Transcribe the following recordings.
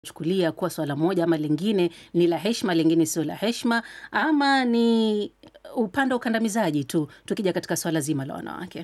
chukulia kuwa swala moja ama lingine ni la heshima, lingine sio la heshima, ama ni upande wa ukandamizaji tu, tukija katika swala zima la wanawake?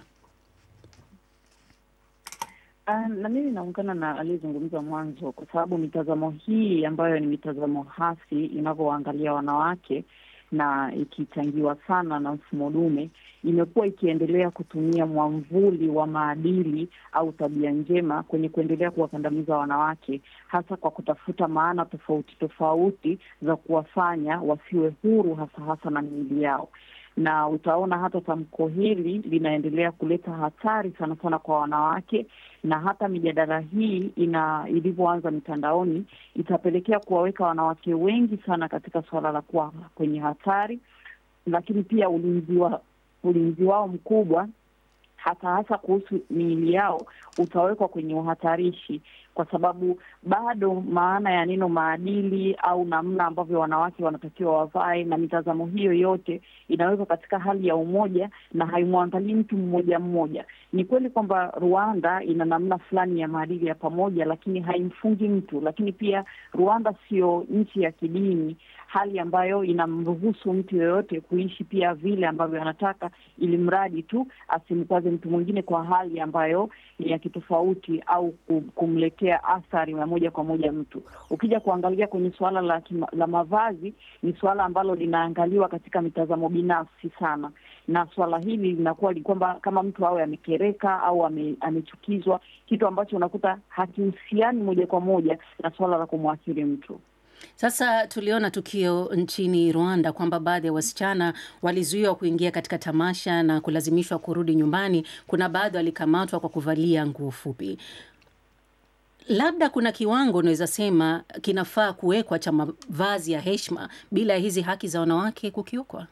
Na mimi naungana na aliyezungumza mwanzo, kwa sababu mitazamo hii ambayo ni mitazamo hasi inavyoangalia wanawake na ikichangiwa sana na mfumo dume, imekuwa ikiendelea kutumia mwamvuli wa maadili au tabia njema kwenye kuendelea kuwakandamiza wanawake, hasa kwa kutafuta maana tofauti tofauti za kuwafanya wasiwe huru, hasa na miili yao. Na utaona hata tamko hili linaendelea kuleta hatari sana kwa wanawake, na hata mijadala hii ilivyoanza mitandaoni itapelekea kuwaweka wanawake wengi sana katika swala la kuwa kwenye hatari, lakini pia ulinzi wao mkubwa hasa kuhusu miili yao utawekwa kwenye uhatarishi, kwa sababu bado maana ya neno maadili au namna ambavyo wanawake wanatakiwa wavae na mitazamo hiyo yote inawekwa katika hali ya umoja na haimwangalii mtu mmoja mmoja. Ni kweli kwamba Rwanda ina namna fulani ya maadili ya pamoja, lakini haimfungi mtu. Lakini pia Rwanda sio nchi ya kidini, hali ambayo inamruhusu mtu yoyote kuishi pia vile ambavyo anataka, ili mradi tu asimkwaze mtu mwingine kwa hali ambayo ni ya kitofauti au kumletea athari ya moja kwa moja mtu. Ukija kuangalia kwenye suala la mavazi, ni suala ambalo linaangaliwa katika mitazamo binafsi sana, na suala hili linakuwa kwamba kama mtu awe amekereka au amechukizwa, kitu ambacho unakuta hakihusiani moja kwa moja na suala la kumwathiri mtu. Sasa tuliona tukio nchini Rwanda kwamba baadhi ya wasichana walizuiwa kuingia katika tamasha na kulazimishwa kurudi nyumbani. Kuna baadhi walikamatwa kwa kuvalia nguo fupi. Labda kuna kiwango unaweza sema kinafaa kuwekwa cha mavazi ya heshima bila hizi haki za wanawake kukiukwa?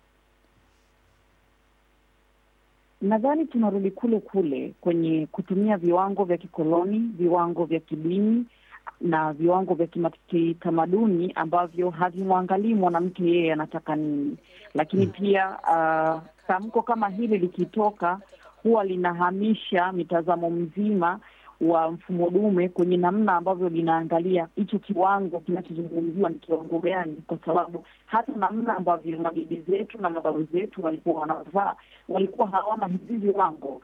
Nadhani tunarudi kule kwenye kutumia viwango vya kikoloni, viwango vya kidini na viwango vya kitamaduni ambavyo havimwangalii mwanamke yeye anataka nini. Lakini pia tamko kama hili likitoka huwa linahamisha mitazamo mzima wa mfumo dume kwenye namna ambavyo linaangalia hicho kiwango kinachozungumziwa ni kiwango gani, kwa sababu hata namna ambavyo mabibi zetu na mababu zetu walikuwa wanavaa walikuwa hawana hizi viwango.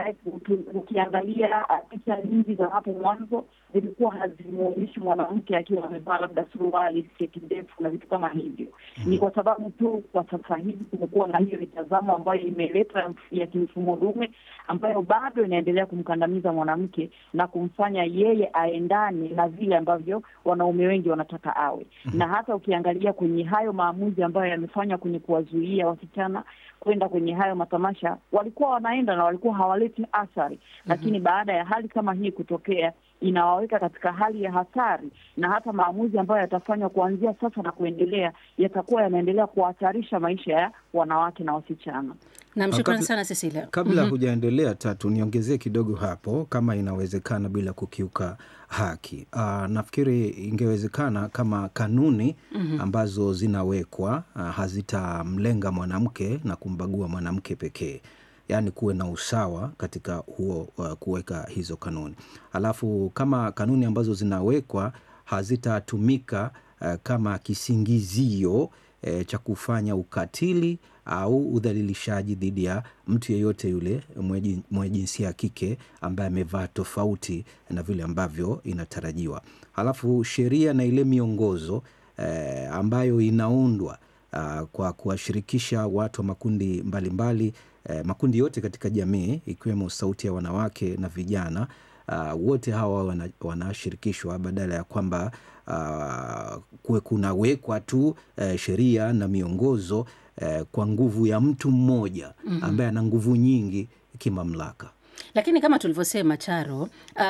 Ukiangalia picha nyingi za hapo mwanzo zilikuwa hazimuonyeshi mwanamke akiwa amevaa labda suruali, sketi ndefu na vitu kama hivyo. Ni kwa sababu tu kwa sasa hivi kumekuwa na hiyo mitazamo ambayo imeleta ya kimfumo dume ambayo bado inaendelea kumkandamiza mwanamke na kumfanya yeye aendane na vile ambavyo wanaume wengi wanataka awe. Na hata ukiangalia kwenye hayo maamuzi ambayo yamefanywa kwenye kuwazuia wasichana kwenda kwenye hayo matamasha, walikuwa wanaenda na walikuwa hawaleti athari. Lakini baada ya hali kama hii kutokea, inawaweka katika hali ya hatari, na hata maamuzi ambayo yatafanywa kuanzia sasa na kuendelea yatakuwa yanaendelea kuhatarisha maisha ya wanawake na wasichana. Namshukuru sana Cecilia. Kabla hujaendelea Tatu, niongezee kidogo hapo kama inawezekana bila kukiuka haki. Nafikiri ingewezekana kama kanuni ambazo zinawekwa hazitamlenga mwanamke na kumbagua mwanamke pekee. Yaani kuwe na usawa katika huo kuweka hizo kanuni. Alafu kama kanuni ambazo zinawekwa hazitatumika kama kisingizio cha kufanya ukatili au udhalilishaji dhidi ya mtu yeyote yule mwenye jinsia ya kike ambaye amevaa tofauti na vile ambavyo inatarajiwa. Alafu sheria na ile miongozo ambayo inaundwa kwa kuwashirikisha watu wa makundi mbalimbali, makundi yote katika jamii ikiwemo sauti ya wanawake na vijana, wote hawa wanashirikishwa badala ya kwamba kunawekwa tu sheria na miongozo kwa nguvu ya mtu mmoja ambaye ana nguvu nyingi kimamlaka. Lakini kama tulivyosema Charo,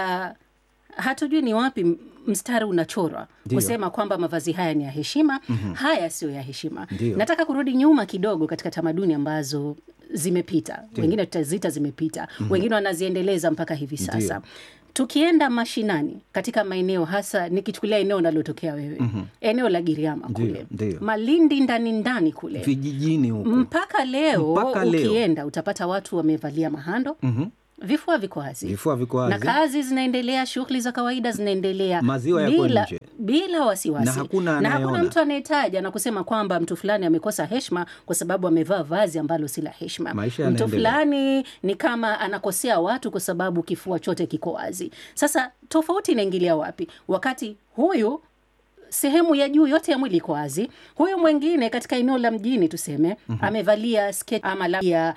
hatujui ni wapi mstari unachorwa kusema kwamba mavazi haya ni ya heshima, haya sio ya heshima. Nataka kurudi nyuma kidogo katika tamaduni ambazo zimepita. Wengine tutazita zimepita, wengine wanaziendeleza mpaka hivi sasa. Tukienda mashinani katika maeneo, hasa nikichukulia eneo unalotokea wewe, eneo la Giriama kule, Malindi ndani kule vijijini huko, mpaka leo ukienda utapata watu wamevalia mahando, Vifua viko wazi. Vifua viko wazi. Na kazi zinaendelea, shughuli za kawaida zinaendelea. Maziwa yako nje. Bila wasiwasi. Na hakuna mtu anayetaja na kusema kwamba mtu fulani amekosa heshima kwa sababu amevaa vazi ambalo si la heshima. Mtu fulani ni kama anakosea watu kwa sababu kifua chote kiko wazi. Sasa tofauti inaingilia wapi? Wakati huyu sehemu ya juu yote ya mwili iko wazi, huyu mwingine katika eneo la mjini tuseme, amevalia sketi ama labda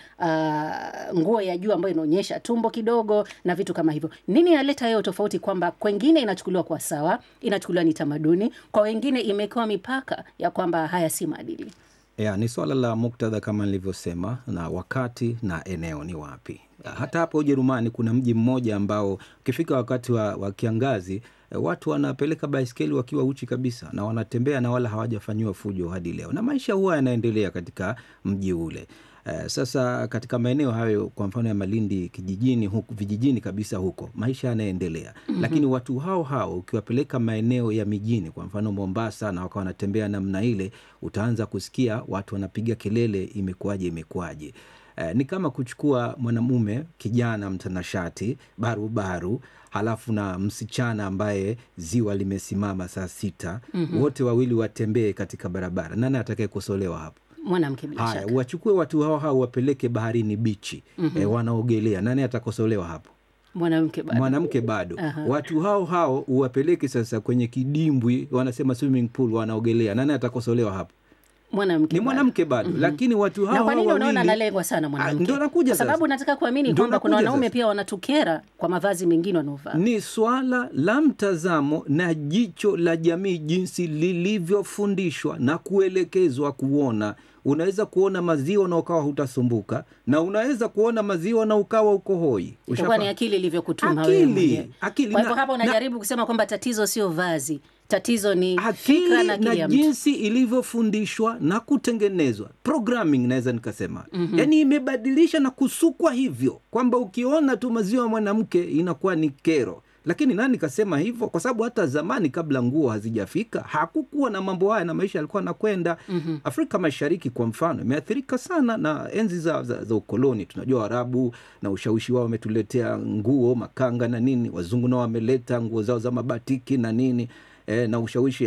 nguo ya juu ambayo inaonyesha tumbo kidogo na vitu kama hivyo. Nini inaleta hiyo tofauti, kwamba kwengine inachukuliwa kwa sawa, inachukuliwa ni tamaduni, kwa wengine imewekewa mipaka ya kwamba haya si maadili? Ni swala la muktadha kama nilivyosema, na wakati na eneo ni wapi. Hata hapo Ujerumani kuna mji mmoja ambao ukifika wakati wa kiangazi, watu wanapeleka baiskeli wakiwa uchi kabisa na wanatembea na wala hawajafanyiwa fujo hadi leo, na maisha huwa yanaendelea katika mji ule. Sasa katika maeneo hayo, kwa mfano ya Malindi kijijini huku, vijijini kabisa huko, maisha yanaendelea. Lakini watu hao ukiwapeleka maeneo ya mijini, kwa mfano Mombasa, na wakawa wanatembea namna ile, utaanza kusikia watu wanapiga kelele, imekuaje. Ni kama kuchukua mwanamume kijana mtanashati barubaru, halafu na msichana ambaye ziwa limesimama saa 6, wote wawili watembee katika barabara. Nani atakayekosolewa hapo? Mwanamke bila shaka. Haya, wachukue watu hao wapeleke baharini bichi, wanaogelea. Nani atakosolewa hapo? Mwanamke bado. Watu hao uwapeleke sasa kwenye kidimbwi, wanasema swimming pool, wanaogelea. Nani atakosolewa hapo? Mwanamke bado. Lakini watu hao, na kwa nini unaona analengwa sana mwanamke? Ndio nakuja kwa sababu nataka kuamini kwamba kuna wanaume pia wanatukera kwa mavazi mengine wanaovaa. Ni swala la mtazamo na jicho la jamii, jinsi lilivyofundishwa na kuelekezwa kuona. Unaweza kuona maziwa na ukawa hutasumbuka, na unaweza kuona maziwa na ukawa uko hoi. Kwa ni akili ilivyokutuma wewe mwenyewe. Kwa hivyo hapa unajaribu kusema kwamba tatizo sio vazi, tatizo ni fikra na akili ya mtu, jinsi ilivyofundishwa na kutengenezwa. Programming naweza nikasema. Yaani imebadilisha na kusukwa hivyo kwamba ukiona tu maziwa mwanamke inakuwa ni kero. Lakini nani kasema hivyo? Kwa sababu hata zamani kabla nguo hazijafika hakukuwa na mambo haya na maisha yalikuwa nakwenda. Afrika Mashariki kwa mfano imeathirika sana na enzi za ukoloni. Tunajua Arabu na ushawishi wao wametuletea nguo, makanga na nini. Wazungu nao wameleta nguo zao za mabatiki na nini. Na ushawishi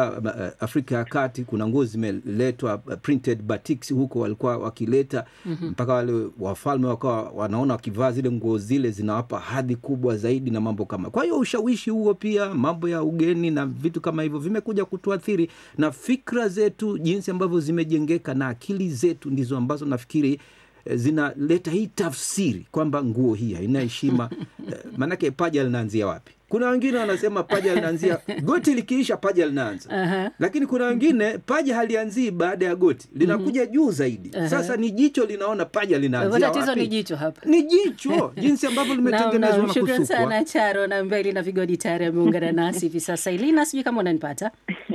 Afrika ya Kati kuna nguo zimeletwa, printed batiks huko walikuwa wakileta, mpaka wale wafalme wakawa wanaona wakivaa zile nguo zile zinawapa hadhi kubwa zaidi na mambo kama. Kwa hiyo ushawishi huo, pia mambo ya ugeni na vitu kama hivyo vimekuja kutuathiri, na fikra zetu jinsi ambavyo zimejengeka na akili zetu ndizo ambazo nafikiri zinaleta hii tafsiri kwamba nguo hii haina heshima. Manake paja linaanzia wapi? Kuna wengine wanasema paja linaanzia goti, likiisha paja linaanza. Lakini kuna wengine paja halianzii baada ya goti, linakuja juu zaidi. Sasa ni jicho linaona paja linaanzia wapi? Tatizo ni jicho hapa. Ni jicho jinsi ambavyo limetengenezwa na kusukwa. Shukrani sana Charo na Mbeli na Vigodi tayari ameungana nasi hivi sasa. Ilina, sijui kama unanipata?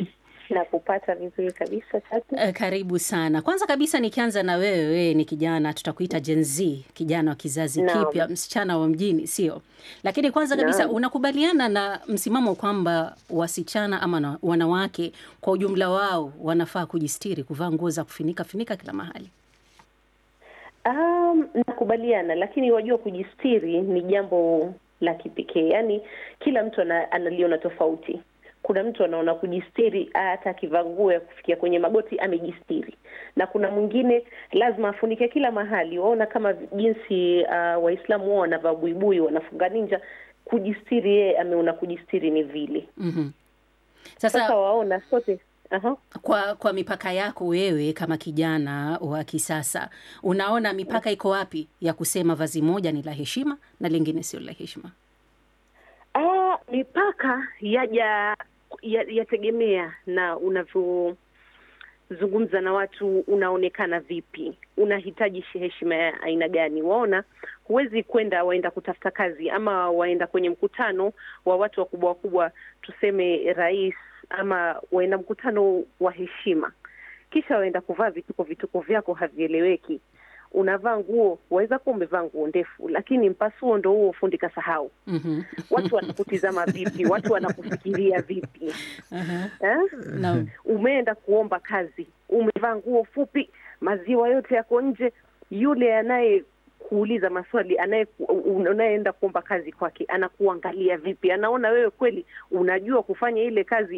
Na kupata vizuri kabisa Tatu. Karibu sana. Kwanza kabisa nikianza na wewe, ni kijana, tutakuita Gen Z, kijana wa kizazi kipya, msichana wa mjini, sio? Lakini kwanza kabisa unakubaliana na msimamo kwamba wasichana ama wanawake kwa ujumla wao wanafaa kujistiri, kuvaa nguo za kufinika kila mahali? Nakubaliana, lakini wajua kujistiri ni jambo la kipekee. Yaani kila mtu analiona tofauti. Kuna mtu anaona kujistiri hata akivaa nguo ya kufikia kwenye magoti amejistiri, na kuna mwingine lazima afunike kila mahali. Waona kama jinsi Waislamu wao wanavaa buibui, wanafunga ninja. Kujistiri yeye ameona kujistiri ni vile. Sasa waona sote. Kwa mipaka yako wewe kama kijana wa kisasa, unaona mipaka iko wapi ya kusema vazi moja ni la heshima na lingine sio la heshima? Mipaka yategemea na unavyozungumza na watu, unaonekana vipi, unahitaji heshima ya aina gani. Waona huwezi waenda kutafuta kazi ama waenda kwenye mkutano wa watu wakubwa, tuseme rais, ama waenda mkutano wa heshima, kisha waenda kuvaa vituko vyako havieleweki. Unavaa nguo, waweza kuwa umevaa nguo ndefu, lakini mpasuo ndo huo fundi kasahau. Watu wanakutizama vipi? Watu wanakufikiria vipi? Umeenda kuomba kazi, umevaa nguo fupi, maziwa yote yako nje. Yule anaye kuuliza maswali, unayeenda kuomba kazi kwake anakuangalia vipi, anaona wewe kweli unajua kufanya ile kazi